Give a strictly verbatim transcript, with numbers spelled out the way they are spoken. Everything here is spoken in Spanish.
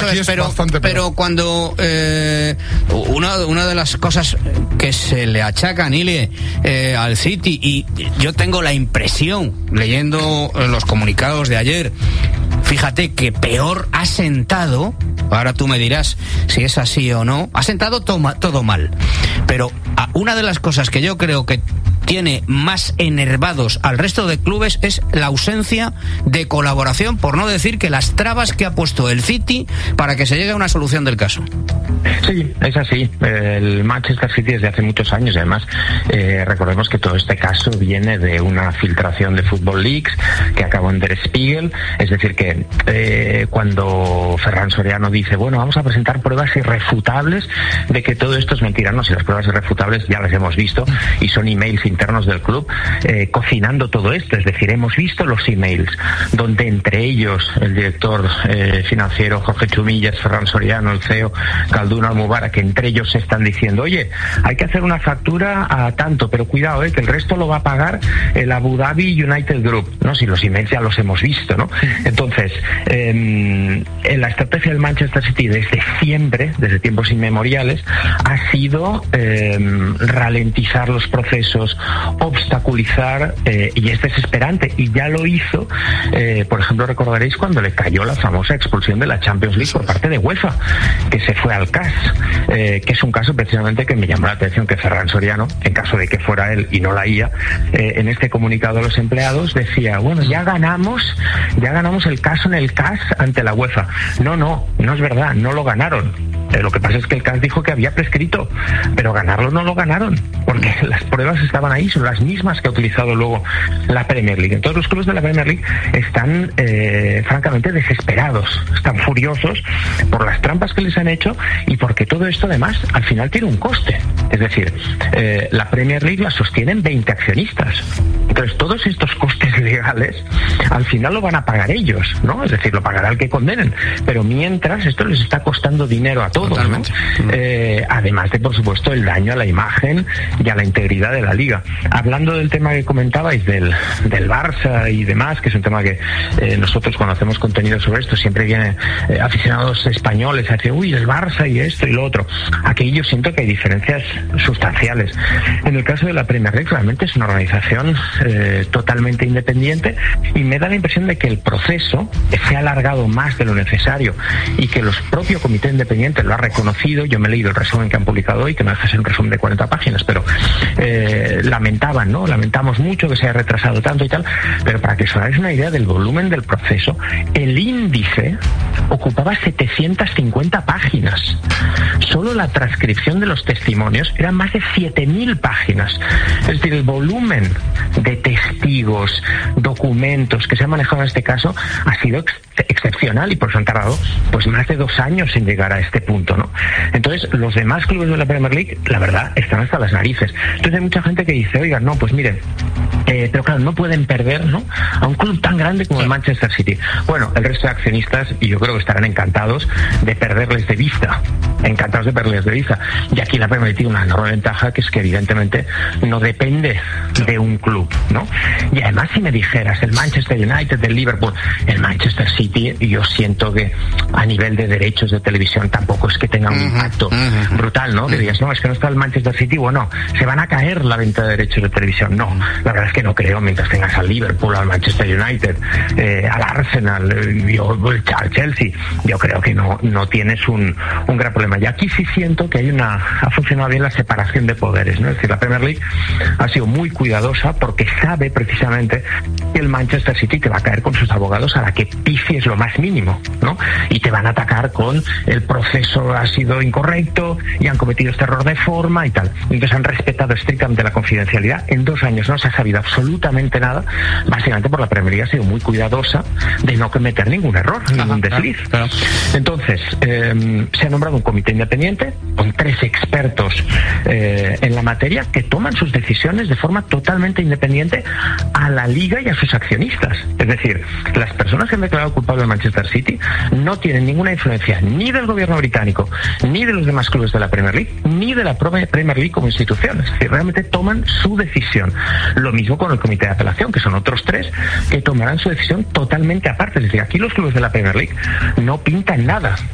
Eso aquí es, es pero, bastante peor. pero cuando eh, una, una de las cosas que se le achacan, Ilie, eh, al City, y yo tengo la impresión, leyendo los comunicados de ayer, fíjate que peor ha sentado, ahora tú me dirás si es así o no, ha sentado toma, todo mal, pero a, una de las cosas que yo creo que tiene más enervados al resto de clubes es la ausencia de colaboración, por no decir que las trabas que ha puesto el City para que se llegue a una solución del caso. Sí, es así. El Manchester City desde hace muchos años, además, eh, recordemos que todo este caso viene de una filtración de Football Leaks que acabó en Der Spiegel, es decir que eh, cuando Ferran Soriano dice, bueno, vamos a presentar pruebas irrefutables de que todo esto es mentira, no, si las pruebas irrefutables ya las hemos visto y son emails internos del club eh, cocinando todo esto, es decir, hemos visto los emails donde entre ellos el director eh, financiero Jorge Chumillas, Ferran Soriano, el C E O Khaldun Al-Mubarak, que entre ellos se están diciendo, oye, hay que hacer una factura a tanto, pero cuidado, eh, que el resto lo va a pagar el Abu Dhabi United Group, ¿no? Si los emails ya los hemos visto, ¿no? Entonces, eh, la estrategia del Manchester City desde siempre, desde tiempos inmemoriales, ha sido eh, ralentizar los procesos, obstaculizar, eh, y es desesperante, y ya lo hizo, eh, por ejemplo, recordaréis cuando le cayó la famosa expulsión de la Champions League por parte de UEFA, que se fue al C A S, eh, que es un caso precisamente que me llamó la atención que Ferran Soriano, en caso de que fuera él y no la I A, eh, en este comunicado a los empleados decía, bueno, ya ganamos, ya ganamos el caso en el C A S ante la UEFA. No, no, no es verdad, no lo ganaron. Eh, lo que pasa es que el C A S dijo que había prescrito, pero ganarlo no lo ganaron, porque las pruebas estaban ahí, son las mismas que ha utilizado luego la Premier League. Entonces los clubes de la Premier League están eh, francamente desesperados, están furiosos por las trampas que les han hecho y porque todo esto además al final tiene un coste. Es decir, eh, la Premier League la sostienen veinte accionistas. Entonces todos estos costes legales al final lo van a pagar ellos, ¿no? Es decir, lo pagará el que condenen, pero mientras esto les está costando dinero a todos, ¿no? Eh, además de, por supuesto, el daño a la imagen y a la integridad de la liga. Hablando del tema que comentabais del, del Barça y demás, que es un tema que eh, nosotros cuando hacemos contenido sobre esto siempre vienen eh, aficionados españoles a decir, uy, el Barça y esto y lo otro. Aquí yo siento que hay diferencias sustanciales. En el caso de la Premier League realmente es una organización eh, totalmente independiente y me da la impresión de que el proceso se ha alargado más de lo necesario y que los propios comités independientes lo ha reconocido. Yo me he leído el resumen que han publicado hoy, que no deja de ser un resumen de cuarenta páginas, pero eh, lamentaban, ¿no? Lamentamos mucho que se haya retrasado tanto y tal, pero para que os hagáis una idea del volumen del proceso, el índice ocupaba setecientas cincuenta páginas. Solo la transcripción de los testimonios eran más de siete mil páginas. Es decir, el volumen de testigos, documentos que se han manejado en este caso ha sido ex- excepcional y por eso han tardado pues más de dos años en llegar a este punto, ¿no? Entonces, los demás clubes de la Premier League, la verdad, están hasta las narices. Entonces hay mucha gente que dice, oiga, no, pues miren, eh, pero claro, no pueden perder, ¿no?, a un club tan grande como el Manchester City. Bueno, el resto de accionistas, y yo creo que estarán encantados de perderles de vista, encantados de perderles de vista. Y aquí la Premier League tiene una enorme ventaja, que es que evidentemente no depende de un club, ¿no? Y además, si me dijeras el Manchester United, el Liverpool, el Manchester City, yo siento que a nivel de derechos de televisión tampoco es que tenga un impacto uh-huh. brutal, ¿no? Que digas, no, es que no está el Manchester City, bueno, se van a caer la venta de derechos de televisión. No, la verdad es que no creo, mientras tengas al Liverpool, al Manchester United, eh, al Arsenal, eh, al Chelsea, yo creo que no, no tienes un, un gran problema. Y aquí sí siento que hay una, ha funcionado bien la separación de poderes, ¿no? Es decir, la Premier League ha sido muy cuidadosa porque sabe precisamente que el Manchester City te va a caer con sus abogados a la que pifies lo más mínimo, ¿no? Y te van a atacar con el proceso ha sido incorrecto y han cometido este error de forma y tal. Entonces han respetado estrictamente la confidencialidad. En dos años no se ha sabido absolutamente nada, básicamente porque la Premier League ha sido muy cuidadosa de no cometer ningún error, Ajá, ningún desliz. Claro, claro. Entonces, eh, se ha nombrado un comité independiente con tres expertos eh, en la materia que toman sus decisiones de forma totalmente independiente a la liga y a sus accionistas. Es decir, las personas que han declarado culpable al Manchester City no tienen ninguna influencia ni del gobierno británico, ni de los demás clubes de la Premier League, ni de la Premier League como institución. Es decir, realmente toman su decisión. Lo mismo con el comité de apelación, que son otros tres que tomarán su decisión totalmente aparte. Es decir, aquí los clubes de la Premier League no pintan nada.